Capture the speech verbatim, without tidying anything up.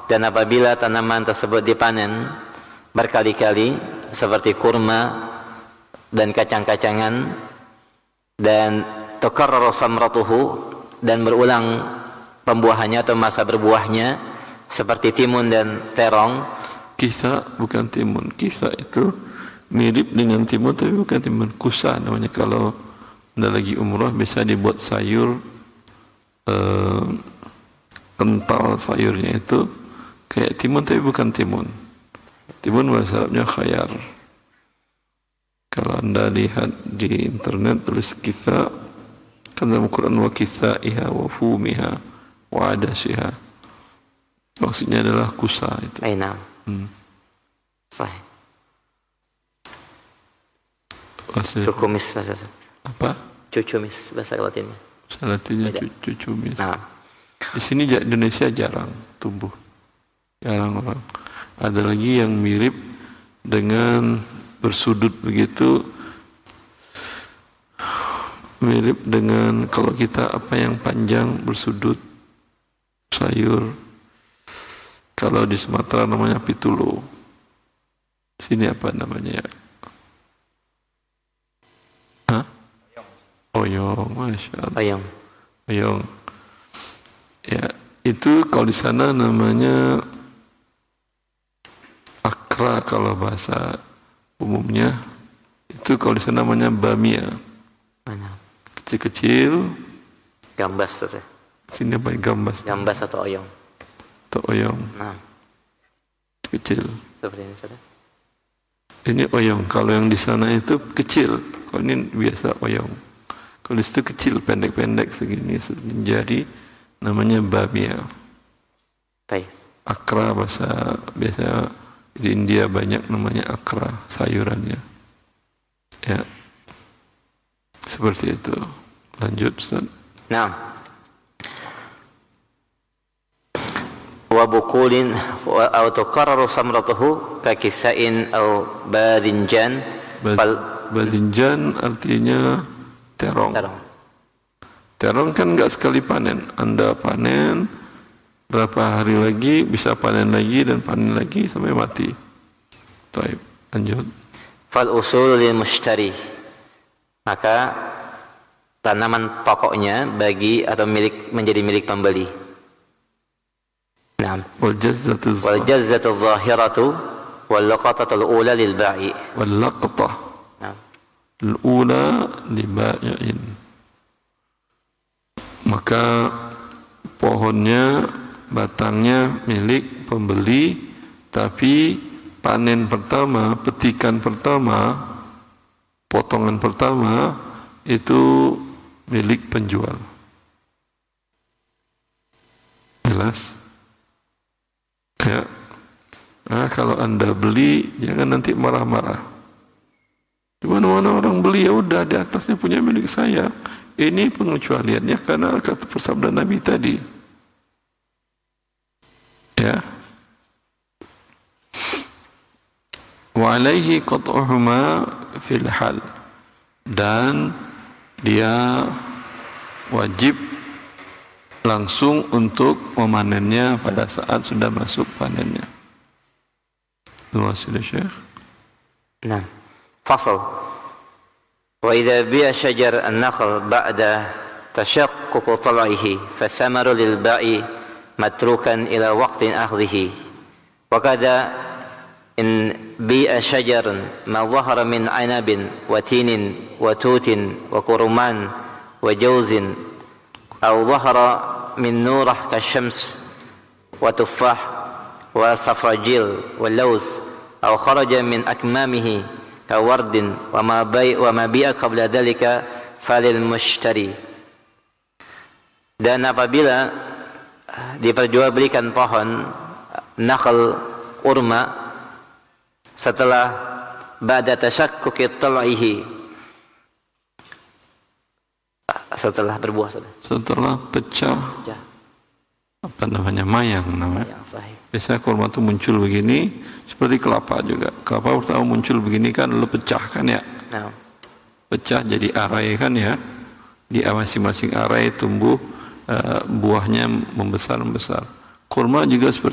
dan apabila tanaman tersebut dipanen berkali-kali seperti kurma dan kacang-kacangan, dan tukarraru samratuhu, dan berulang pembuahannya atau masa berbuahnya seperti timun dan terong. Kisa bukan timun. Kisa itu mirip dengan timun tapi bukan timun. Kusa namanya. Kalau anda lagi umrah bisa dibuat sayur eh, kental, sayurnya itu kayak timun tapi bukan timun. Timun bahasa Arabnya khayar. Kalau anda lihat di internet tulis kita, kan dalam Quran wa kithaiha wa fumiha wa adasiha, maksudnya adalah kusa itu. Ainam. Hmm. Sahih. Bahasa Cucumis bahasa apa? Cucumis bahasa Latinnya. Bahasa Latinnya cucumis. Nah. Di sini Indonesia jarang tumbuh, jarang orang. Ada lagi yang mirip dengan bersudut begitu, mirip dengan kalau kita apa yang panjang bersudut sayur. Kalau di Sumatera namanya pitulo. Sini apa namanya ya? Hah? Oyong, masya Allah. Oyong. Oyong. Ya, itu kalau di sana namanya akra kalau bahasa umumnya. Itu kalau di sana namanya bamia. Mana? Kecil-kecil. Gambas saja. Sini apa? Gambas. Gambas atau oyong. Atau oyong. Nah. Kecil. Seperti ini saja. Ini oyong. Kalau yang di sana itu kecil. Kalau ini biasa oyong. Kalau di situ kecil, pendek-pendek segini jari, namanya bamia. Baik. Akra bahasa biasa di India banyak namanya akra sayurannya. Ya. Seperti itu. Lanjut Ustaz. Nah. Wa bukulin atau tukarraru samratuhu ka kisain atau badinjan. Badinjan artinya terong. Terong. Terong kan enggak sekali panen. Anda panen berapa hari lagi bisa panen lagi dan panen lagi sampai mati. Baik, lanjut. Fal usul lil mushtari. Maka tanaman pokoknya bagi atau milik menjadi milik pembeli. Naam. Wal jazzatu wal jazzatu adh-dhahiratu wal laqatatu al-ula lil ba'i. Wal laqtah. Naam. Al-ula li ba'i'in. Maka pohonnya, batangnya milik pembeli, tapi panen pertama, petikan pertama, potongan pertama itu milik penjual. Jelas? Ya. Nah, kalau Anda beli, jangan nanti marah-marah. Di mana-mana orang beli, ya udah di atasnya punya milik saya. Ini pengecualiannya karena kata bersabda Nabi tadi. Ya. Wa alaihi qat'uhuma fil hal. Dan dia wajib langsung untuk memanennya pada saat sudah masuk panennya. Luas ya Syekh. Nah, fasal. Wa idza bi'a syajar an-nakhl ba'da tashaqquq tal'ihi fa thamaru lil ba'i matrukan ila waqtin akhdhihi. Wa kadha in bi'a syajarun ma dhahara min 'anabin wa tinin wa tutin wa kurman wa jawzin aw dhahara min nurah kasyams wa tuffah wa safrajil wa lauz aw kharaja min akmamihi kawardin wa ma bai' wa ma bi'a qabla dhalika falil mushtari. Dan apabila diperjualbelikan pohon nakhl kurma setelah ba'da tashakkuki tal'ihi, setelah berbuah, setelah pecah, pecah. apa namanya, mayang namanya. Yang sahih. Biasanya kurma itu muncul begini, seperti kelapa juga. Kelapa pertama muncul begini kan, lalu pecah kan ya. Nah. Pecah jadi arai kan ya. Di masing-masing arai tumbuh uh, buahnya membesar-membesar. Kurma juga seperti